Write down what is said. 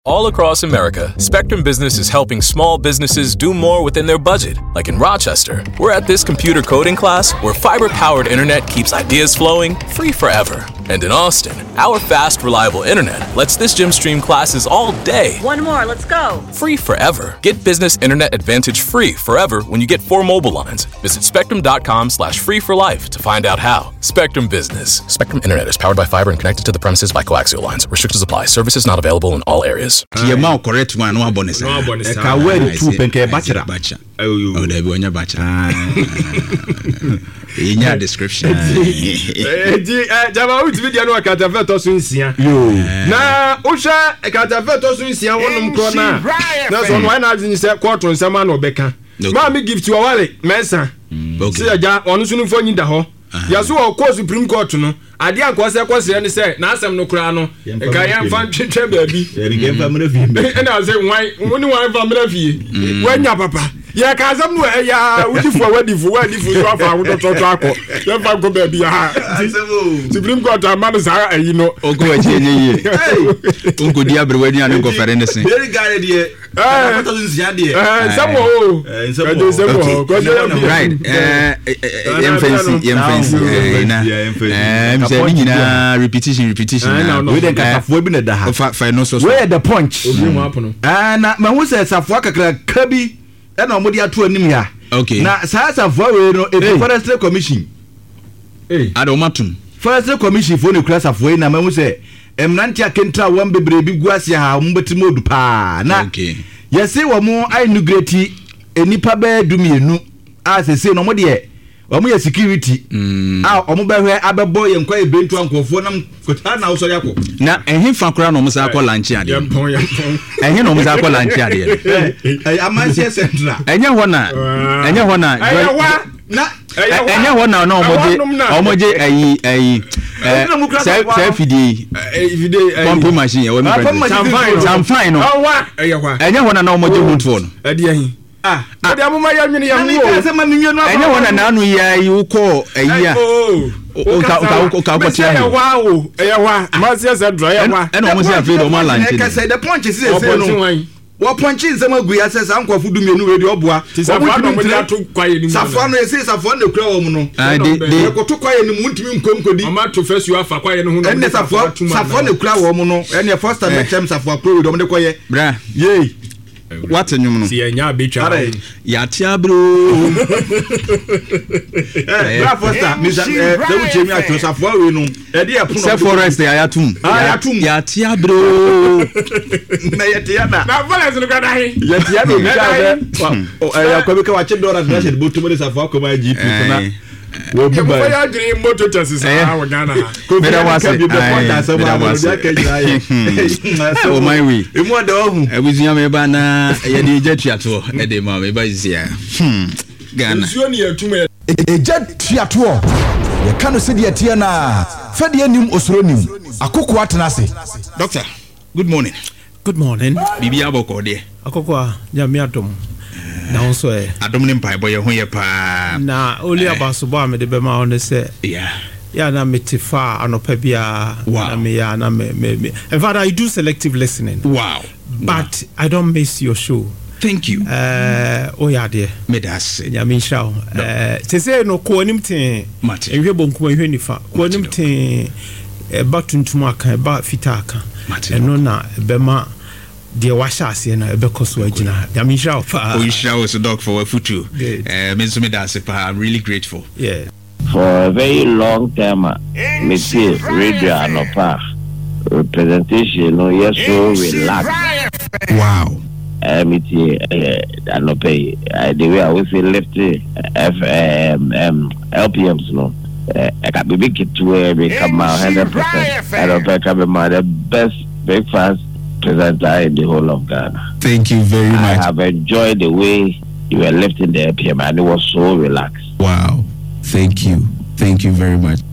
All across America, Spectrum Business is helping small businesses do more within their budget. Like in Rochester, we're at this computer coding class where fiber-powered internet keeps ideas flowing free forever. And in Austin, our fast, reliable internet lets this gym stream classes all day. One more, let's go. Free forever. Get Business Internet Advantage free forever when you get 4 mobile lines. Visit spectrum.com/free for life to find out how. Spectrum Business. Spectrum Internet is powered by fiber and connected to the premises by coaxial lines. Restrictions apply. Services not available in all areas. TMA correct one no abonesa. No abonesa. Ka wear two penke bacha. Oh, there be onya bacha. In your description. Jama uti video no akatafe to so nsia. Na usha akatafe to so nsia wonum kro na. Na so no na adini se court nsema na obeka. Ma me give to awale mensa. Okay. Se ja onu sunu fo nyida ho. Yaso o court Supreme Court no. Ade anko se kwose ne se na asem no kra no. E ka yan fan twetwe baabi. E ri fa mra fi. E na se wan fa mra fi. Wanya papa. Ya ka asem no ya udifo wadifu so afa wo to akọ. Ya fa ko baabi ha. Supreme Court amano sa ayi no. Ogo achi enye ye. Unko di abre wani anu ko fere ne se. Very guy de. Foto nsia de. Samo. Right. Fancy. Na. Say nyina repetition. We den kasafo bi na da ha. Final so. Where the punch? Na ma hu say safo akakra kabi e na omodi ato anim ya. Okay. Na sa safo we no e Forestry Commission. Adomatum. Forestry Commission fo ne kura safo na ma hu say emnanti akentra won bebre bi guase ha mbetimo odu pa. Na. Okay. Yesi wo mo ainugreti enipa ba dumienu a sese no mo de omo ye security omo behwe abebo ye nkwa ebentu ankofo nam kota na usori akọ na ehin fakora no musa akọ lanchi ade ehin no musa akọ lanchi ade amansie central enye ho na enye ho na no omoje ayi fide pumping machine e wo mi fine no enye ho na omoje huntfo no ade ehin ade amuma ya nwene ya wo enye wona na anu ya yi uko ayia ka ko tia ewa masia se dry ewa ena omo se afeed o ma lanche ka say the punch se no wo punch nzem agu ya se sa nkwafu du mienu we de obua safa no to kwaye ni safa no se safa no kura wo mu no de ko to kwaye ni mu ntimi nkomkodi ama to fesu afa kwaye ni hu no enne safa no kura wo mu no enne first time chem safa pro do mo de kwaye bra yey what nyum no si enya betwa ya tia bro bra foster misa de uchemi atosafo we no e de epuno se forest ya tum ya tia bro na ya tia na balance no kada he ya tia no mi ka ya ko bi ka wa che dollar na she botu mo de safo ko ma GP na wo bu ba ya jiri moto test sa wa Ghana ko bi na ka bi be porta sa ma ya ka jira ye o my way e mo da ohu e bizuya me ba na ye de jetuato e de ma me ba zia Ghana nsuo ni atuma jetuato ye ka no se de tie na fa de anim osoro nim akoko atena se doctor good morning bibi aboko de akoko ya mi atom na also adom ne mpai boye ho ye pa na oli abaso ba me de be ma on say yeah na metifa anopa bia na me ya na me in fact I do selective listening but I don't miss your show. Thank you. Oh yeah dear me das ya me show te say no ko anim ten ehwe bonku ehwe nifa ko anim ten ba tuntum aka ba fita aka eno na be ma de washa ase na ebekoso agina ya me show fa oh show so doc for futu me so me das pa I'm really grateful. Yeah, for a very long time me see radio anopa presentation no yes so relax. Wow. Me see anopa the way I was left LPMs no I got big to where we come out 100%. I don't think I'm the best breakfast presenter in the whole of Ghana. Thank you very much. I have enjoyed the way you were lifting the LPM and it was so relaxed. Wow. Thank you very much.